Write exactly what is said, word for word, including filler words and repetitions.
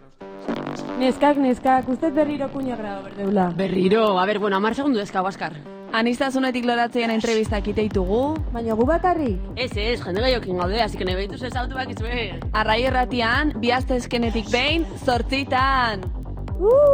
Neskak, neskak, ustez berriro kuña grado berdeula. Berriro, a ber, bueno, amar segundu ezka, Baskar. Anistasunetik loratzean entrevistak iteitugu. Baina gu bakarrik? Ez, ez, jende gehiokin gaude, así que nahi behituz ez autu bakizue. Arrai erratian, bihaztezkenetik behin, zortzitan. Uh!